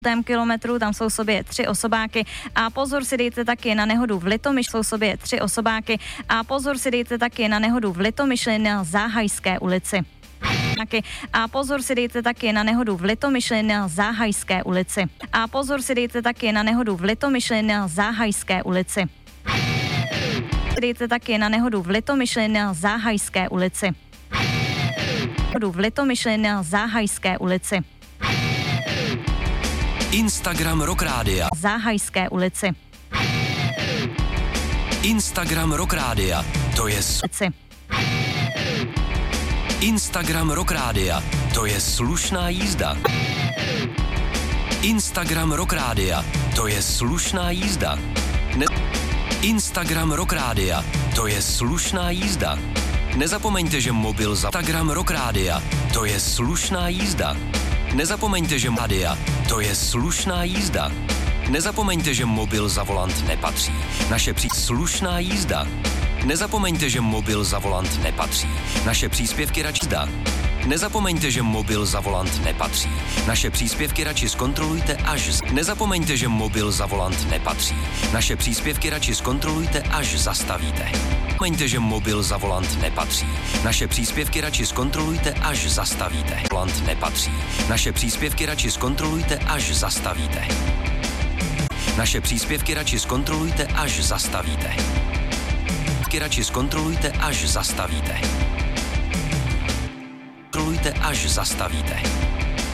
kilometru, tam jsou sobě 3 osobáky a pozor si dejte taky na nehodu v Litomyšli, jsou sobě 3 osobáky a pozor si dejte taky na nehodu v Litomyšli na Záhajské ulici. A pozor si dejte taky na nehodu v Litomyšli na Záhajské ulici. A pozor si dejte taky na nehodu v Litomyšli na Záhajské ulici. Dejte taky na nehodu v Litomyšli na Záhajské ulici. V Litomyšli na Záhajské ulici. Instagram Rock Rádia. Záhajské ulici. Instagram Rock Rádia. To je Instagram Rock Rádia. To je slušná jízda. Instagram Rock Rádia. To je slušná jízda. Instagram Rock Rádia. To je slušná jízda. Nezapomeňte, že mobil za Instagram Rock Rádia. To je slušná jízda. Nezapomeňte, že rádia. To je slušná jízda. Nezapomeňte, že mobil za volant nepatří. Naše slušná jízda. Nezapomeňte, že mobil za volant nepatří. Naše příspěvky radši zda. Nezapomeňte, že mobil za volant nepatří. Naše příspěvky radši zkontrolujte Nezapomeňte, že mobil za volant nepatří. Naše příspěvky radši zkontrolujte, až zastavíte. Nezapomeňte, že mobil za volant nepatří. Naše příspěvky radši zkontrolujte, až zastavíte. Volant nepatří. Naše příspěvky radši zkontrolujte, až zastavíte. Naše příspěvky radši zkontrolujte, až zastavíte. Radši zkontrolujte, až zastavíte. Kontrolujte, až zastavíte.